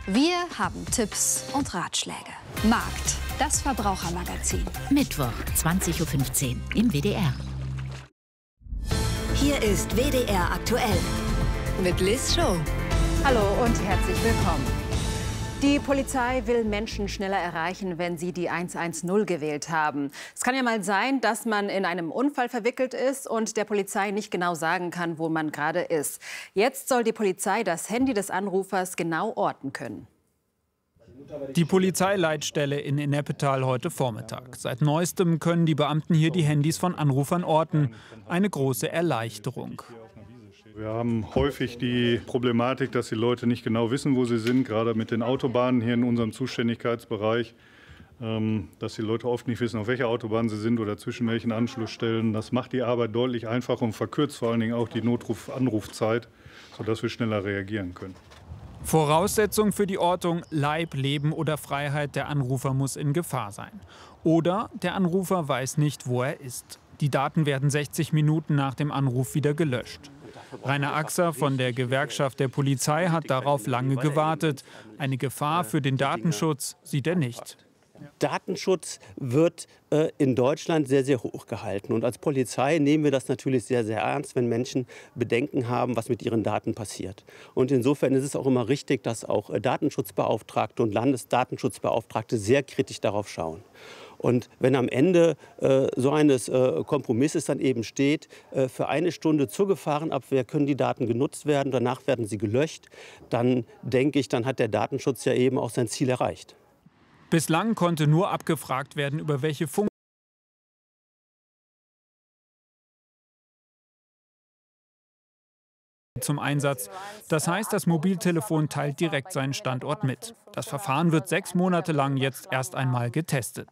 Wir haben Tipps und Ratschläge. Markt, das Verbrauchermagazin. Mittwoch, 20:15 Uhr im WDR. Hier ist WDR aktuell mit Liz Show. Hallo und herzlich willkommen. Die Polizei will Menschen schneller erreichen, wenn sie die 110 gewählt haben. Es kann ja mal sein, dass man in einem Unfall verwickelt ist und der Polizei nicht genau sagen kann, wo man gerade ist. Jetzt soll die Polizei das Handy des Anrufers genau orten können. Die Polizeileitstelle in Ennepetal heute Vormittag. Seit Neuestem können die Beamten hier die Handys von Anrufern orten. Eine große Erleichterung. Wir haben häufig die Problematik, dass die Leute nicht genau wissen, wo sie sind, gerade mit den Autobahnen hier in unserem Zuständigkeitsbereich, dass die Leute oft nicht wissen, auf welcher Autobahn sie sind oder zwischen welchen Anschlussstellen. Das macht die Arbeit deutlich einfacher und verkürzt vor allen Dingen auch die Notruf-Anrufzeit, sodass wir schneller reagieren können. Voraussetzung für die Ortung: Leib, Leben oder Freiheit der Anrufer muss in Gefahr sein. Oder der Anrufer weiß nicht, wo er ist. Die Daten werden 60 Minuten nach dem Anruf wieder gelöscht. Rainer Axer von der Gewerkschaft der Polizei hat darauf lange gewartet. Eine Gefahr für den Datenschutz sieht er nicht. Datenschutz wird in Deutschland sehr, sehr hoch gehalten. Und als Polizei nehmen wir das natürlich sehr, sehr ernst, wenn Menschen Bedenken haben, was mit ihren Daten passiert. Und insofern ist es auch immer richtig, dass auch Datenschutzbeauftragte und Landesdatenschutzbeauftragte sehr kritisch darauf schauen. Und wenn am Ende so eines Kompromisses dann eben steht, für 1 Stunde zur Gefahrenabwehr können die Daten genutzt werden, danach werden sie gelöscht, dann denke ich, dann hat der Datenschutz ja eben auch sein Ziel erreicht. Bislang konnte nur abgefragt werden, über welche Funktionen zum Einsatz. Das heißt, das Mobiltelefon teilt direkt seinen Standort mit. Das Verfahren wird 6 Monate lang jetzt erst einmal getestet.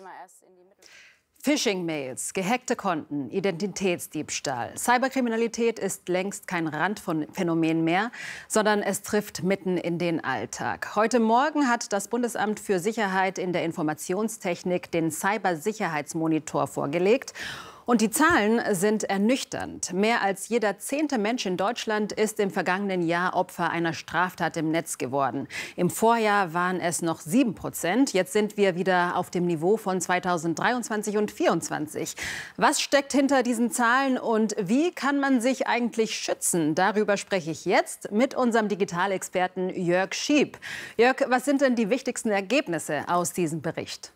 Phishing-Mails, gehackte Konten, Identitätsdiebstahl. Cyberkriminalität ist längst kein Randphänomen mehr, sondern es trifft mitten in den Alltag. Heute Morgen hat das Bundesamt für Sicherheit in der Informationstechnik den Cybersicherheitsmonitor vorgelegt. Und die Zahlen sind ernüchternd. Mehr als jeder 10. Mensch in Deutschland ist im vergangenen Jahr Opfer einer Straftat im Netz geworden. Im Vorjahr waren es noch 7%. Jetzt sind wir wieder auf dem Niveau von 2023 und 2024. Was steckt hinter diesen Zahlen und wie kann man sich eigentlich schützen? Darüber spreche ich jetzt mit unserem Digitalexperten Jörg Schieb. Jörg, was sind denn die wichtigsten Ergebnisse aus diesem Bericht?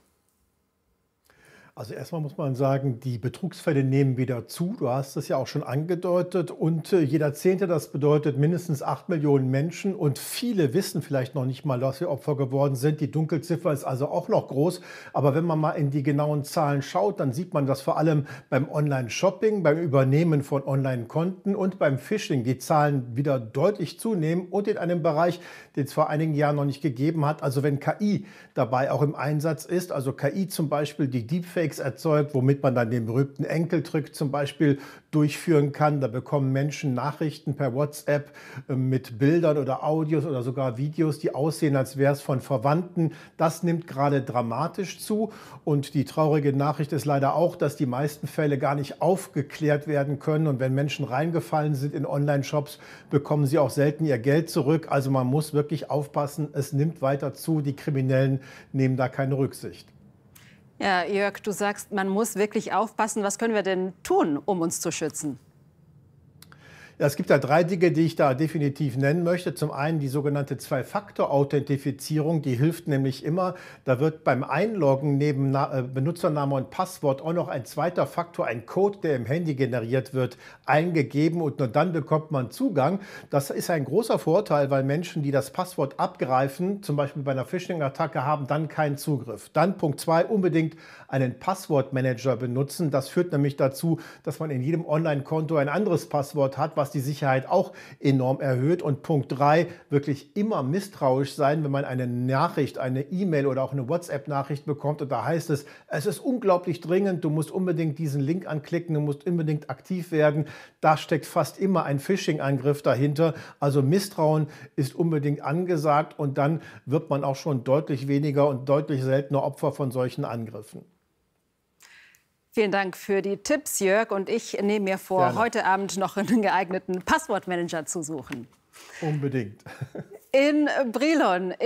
Also erstmal muss man sagen, die Betrugsfälle nehmen wieder zu. Du hast es ja auch schon angedeutet. Und jeder 10., das bedeutet mindestens 8 Millionen Menschen. Und viele wissen vielleicht noch nicht mal, dass wir Opfer geworden sind. Die Dunkelziffer ist also auch noch groß. Aber wenn man mal in die genauen Zahlen schaut, dann sieht man, dass vor allem beim Online-Shopping, beim Übernehmen von Online-Konten und beim Phishing die Zahlen wieder deutlich zunehmen. Und in einem Bereich, den es vor einigen Jahren noch nicht gegeben hat. Also wenn KI dabei auch im Einsatz ist, also KI zum Beispiel die Deepfakes erzeugt, womit man dann den berühmten Enkeltrick zum Beispiel durchführen kann. Da bekommen Menschen Nachrichten per WhatsApp mit Bildern oder Audios oder sogar Videos, die aussehen, als wäre es von Verwandten. Das nimmt gerade dramatisch zu. Und die traurige Nachricht ist leider auch, dass die meisten Fälle gar nicht aufgeklärt werden können. Und wenn Menschen reingefallen sind in Online-Shops, bekommen sie auch selten ihr Geld zurück. Also man muss wirklich aufpassen, es nimmt weiter zu. Die Kriminellen nehmen da keine Rücksicht. Ja, Jörg, du sagst, man muss wirklich aufpassen. Was können wir denn tun, um uns zu schützen? Ja, es gibt da 3 Dinge, die ich da definitiv nennen möchte. Zum einen die sogenannte 2-Faktor-Authentifizierung, die hilft nämlich immer. Da wird beim Einloggen neben Benutzername und Passwort auch noch ein zweiter Faktor, ein Code, der im Handy generiert wird, eingegeben und nur dann bekommt man Zugang. Das ist ein großer Vorteil, weil Menschen, die das Passwort abgreifen, zum Beispiel bei einer Phishing-Attacke, haben dann keinen Zugriff. Dann Punkt 2, unbedingt einen Passwortmanager benutzen. Das führt nämlich dazu, dass man in jedem Online-Konto ein anderes Passwort hat, was die Sicherheit auch enorm erhöht. Und Punkt 3, wirklich immer misstrauisch sein, wenn man eine Nachricht, eine E-Mail oder auch eine WhatsApp-Nachricht bekommt und da heißt es, es ist unglaublich dringend, du musst unbedingt diesen Link anklicken, du musst unbedingt aktiv werden. Da steckt fast immer ein Phishing-Angriff dahinter. Also Misstrauen ist unbedingt angesagt und dann wird man auch schon deutlich weniger und deutlich seltener Opfer von solchen Angriffen. Vielen Dank für die Tipps, Jörg. Und ich nehme mir vor, Gerne. heute Abend noch einen geeigneten Passwortmanager zu suchen. Unbedingt. In Brilon